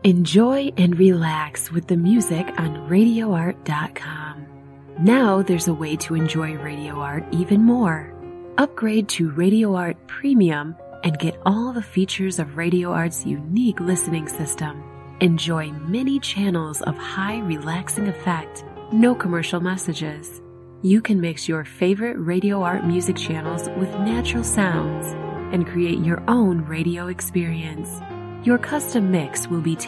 Enjoy and relax with the music on RadioArt.com. Now there's a way to enjoy Radio Art even more. Upgrade to Radio Art Premium and get all the features of Radio Art's unique listening system. Enjoy many channels of high relaxing effect, no commercial messages. You can mix your favorite Radio Art music channels with natural sounds and create your own radio experience. Your custom mix will be